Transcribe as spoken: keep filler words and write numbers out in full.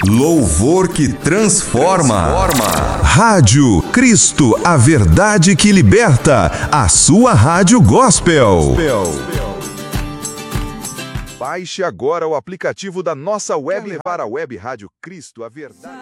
Louvor que transforma. Rádio Cristo, a verdade que liberta. A sua rádio gospel. Baixe agora o aplicativo da nossa web para a Web Rádio Cristo, a verdade.